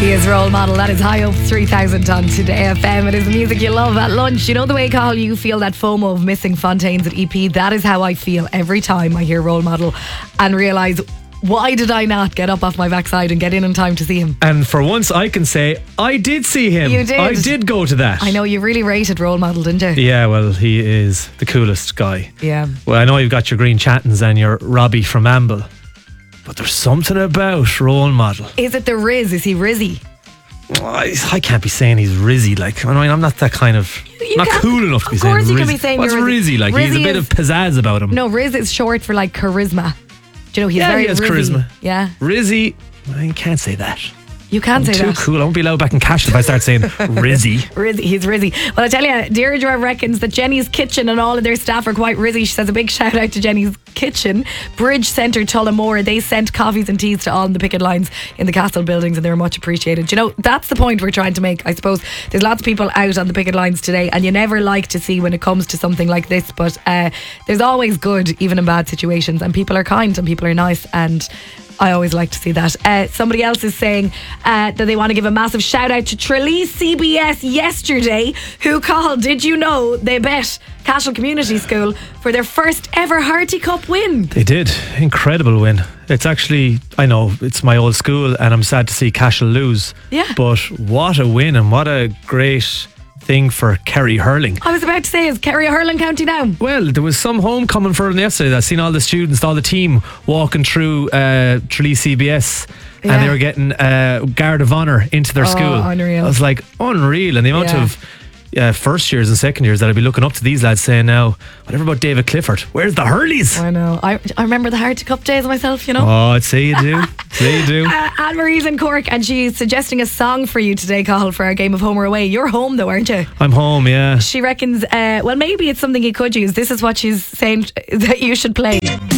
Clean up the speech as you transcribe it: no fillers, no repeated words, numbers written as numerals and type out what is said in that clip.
He is Role Model. That is High Up 3000 on Today FM. It is the music you love at lunch. You know the way, Carl, you feel that FOMO of missing Fontaines at EP? That is how I feel every time I hear Role Model and realise, why did I not get up off my backside and get in time to see him? And for once I can say I did see him. You did? I did go to that. I know, you really rated Role Model, didn't you? Yeah, well, he is the coolest guy. Yeah. Well, I know you've got your Green Chattons and your Robbie from Amble, but there's something about Role Model. Is it the Riz? Is he Rizzy? I can't be saying he's Rizzy. Like, I mean, I'm not that kind of... not cool enough to be saying Rizzy. Of course you can be saying what's you're Rizzy like? He's a bit of pizzazz about him. No, Riz is short for like charisma. Do you know, he's Yeah, very he has Rizzy. charisma. Yeah. Rizzy, I can't say that. You can't say Too that. cool. I won't be allowed back in cash if I start saying Rizzy. Rizzy, he's Rizzy. Well, I tell you, Deirdre reckons that Jenny's Kitchen and all of their staff are quite Rizzy. She says a big shout out to Jenny's Kitchen, Bridge Centre, Tullamore. They sent coffees and teas to all the picket lines in the castle buildings and they were much appreciated. You know, that's the point we're trying to make, I suppose. There's lots of people out on the picket lines today and you never like to see when it comes to something like this, but there's always good, even in bad situations, and people are kind and people are nice, and I always like to see that. Somebody else is saying that they want to give a massive shout out to Tralee CBS yesterday, who called, did you know, they bet Cashel Community School for their first ever Harty Cup win. They did. Incredible win. It's actually, I know, it's my old school and I'm sad to see Cashel lose. Yeah. But what a win and what a great thing for Kerry hurling. I was about to say, is Kerry a hurling county now? Well, there was some homecoming for them yesterday. I've seen all the students, all the team walking through Tralee CBS and they were getting Guard of Honour into their school. Unreal. I was like, unreal. And the amount of first years and second years that I'd be looking up to these lads saying now, whatever about David Clifford, where's the Hurleys? I know. I remember the Harty Cup days myself, you know. Oh, I'd say you do. Say you do. Anne-Marie's in Cork and she's suggesting a song for you today, Cathal, for our game of Home or Away. You're home though, aren't you? I'm home, yeah. She reckons, well, maybe it's something you could use. This is what she's saying that you should play.